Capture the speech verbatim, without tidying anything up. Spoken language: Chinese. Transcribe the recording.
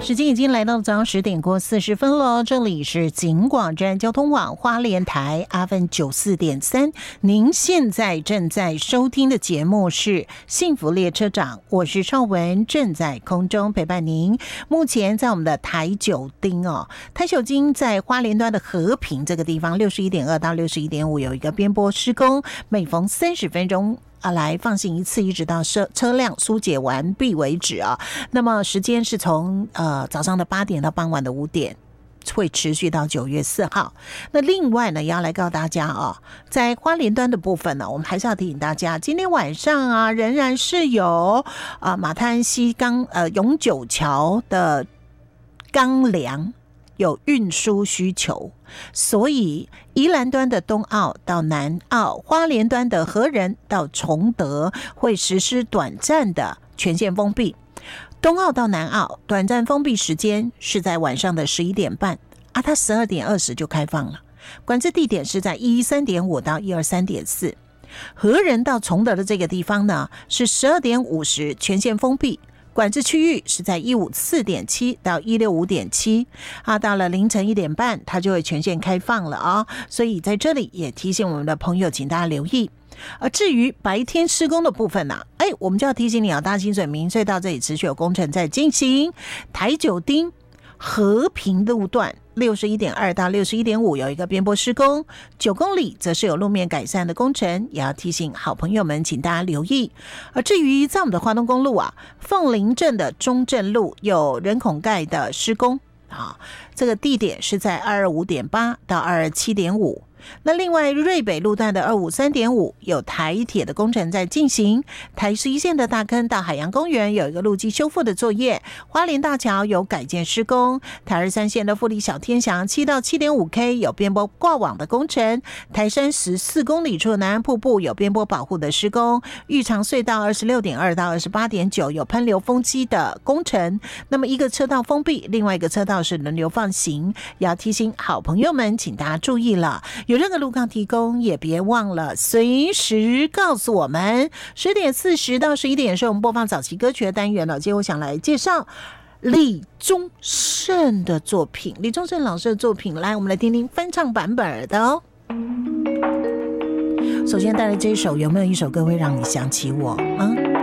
时间已经来到早上十点过四十分了，这里是警广站交通网花莲台 F M 九十四点三，您现在正在收听的节目是幸福列车长，我是邵文，正在空中陪伴您。目前在我们的台九丁哦，台九丁在花莲端的和平这个地方，六十一点二到六十一点五有一个边坡施工，每逢三十分钟。啊，来放行一次，一直到车车辆疏解完毕为止啊。那么时间是从呃早上的八点到傍晚的五点，会持续到九月四号。那另外呢，也要来告诉大家啊，在花莲端的部分呢，我们还是要提醒大家，今天晚上啊，仍然是有啊马滩溪钢呃永久桥的钢梁有运输需求，所以宜兰端的东澳到南澳，花莲端的和仁到崇德会实施短暂的全线封闭。东澳到南澳短暂封闭时间是在晚上的十一点半啊，它十二点二十就开放了。管制地点是在一一三点五到一二三点四。和仁到崇德的这个地方呢，是十二点五十全线封闭。管制区域是在一五四点七到一六五点七啊，到了凌晨一点半，它就会全线开放了啊。所以在这里也提醒我们的朋友，请大家留意。而至于白天施工的部分呢、啊，哎，我们就要提醒你啊，大清水民隧道这里持续有工程在进行，台九丁和平路段六十一点二到六十一点五有一个边坡施工，九公里则是有路面改善的工程，也要提醒好朋友们，请大家留意。而至于在我们的花东公路啊，凤林镇的中正路有人孔盖的施工啊，这个地点是在二二五点八到二二七点五。那另外瑞北路段的二五三点五有台铁的工程在进行，台十一线的大坑到海洋公园有一个路基修复的作业，花莲大桥有改建施工，台二三线的富丽小天祥七到七点五 K 有边坡挂网的工程，台山十四公里处的南安瀑布有边坡保护的施工，玉长隧道二十六点二到二十八点九有喷流风机的工程。那么一个车道封闭，另外一个车道是轮流放行，也要提醒好朋友们，请大家注意了，有任何路况提供也别忘了随时告诉我们。十点四十到十一点是我们播放早期歌曲的单元了。今天我想来介绍李宗盛的作品，李宗盛老师的作品，来我们来听听翻唱版本的哦。首先带来这一首，有没有一首歌会让你想起我啊？